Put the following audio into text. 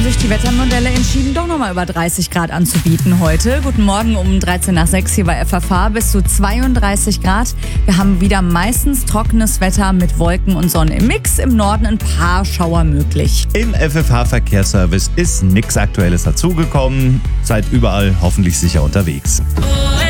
sich die Wettermodelle entschieden, doch nochmal über 30 Grad anzubieten heute. Guten Morgen um 13 nach 6 hier bei FFH bis zu 32 Grad. Wir haben wieder meistens trockenes Wetter mit Wolken und Sonne im Mix. Im Norden ein paar Schauer möglich. Im FFH-Verkehrsservice ist nichts Aktuelles dazugekommen. Seid überall hoffentlich sicher unterwegs.